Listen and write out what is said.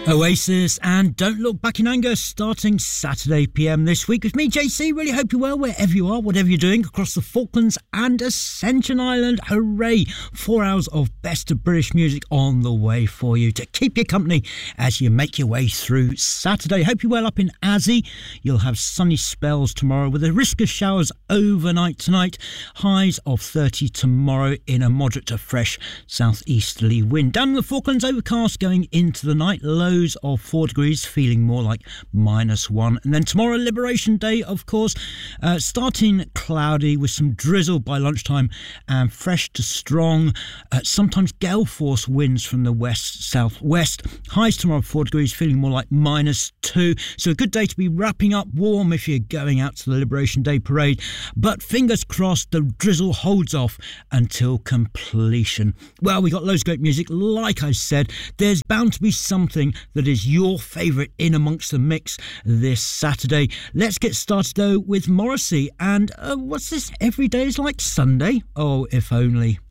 Oasis and Don't Look Back in Anger starting Saturday PM this week with me, JC. Really hope you're well wherever you are, whatever you're doing across the Falklands and Ascension Island. Hooray! 4 hours of best of British music on the way for you to keep you company as you make your way through Saturday. Hope you're well up in Azzy. You'll have sunny spells tomorrow with a risk of showers overnight tonight. Highs of 30 tomorrow in a moderate to fresh southeasterly wind. Down in the Falklands, overcast going into the night. Lows of 4 degrees, feeling more like -1. And then tomorrow, Liberation Day, of course, starting cloudy with some drizzle by lunchtime and fresh to strong, sometimes gale force winds from the west-southwest. Highs tomorrow 4 degrees, feeling more like -2. So a good day to be wrapping up warm if you're going out to the Liberation Day parade. But fingers crossed the drizzle holds off until completion. Well, we got loads of great music. Like I said, there's bound to be something that is your favourite in amongst the mix this Saturday. Let's get started though with Morrissey and what's this? Every day is like Sunday? Oh, if only.